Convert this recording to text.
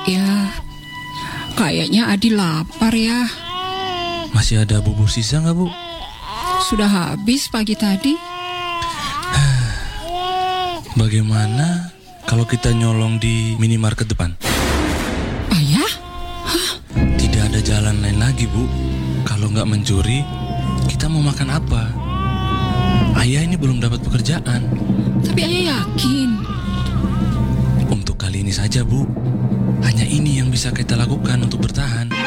Ya, kayaknya Adi lapar ya. Masih ada bubur sisa nggak, Bu? Sudah habis pagi tadi. Bagaimana kalau kita nyolong di minimarket depan? Ayah? Tidak ada jalan lain lagi, Bu. Kalau nggak mencuri, kita mau makan apa? Ayah ini belum dapat pekerjaan. Tapi ayah yakin. Untuk kali ini saja, Bu. Hanya ini yang bisa kita lakukan untuk bertahan.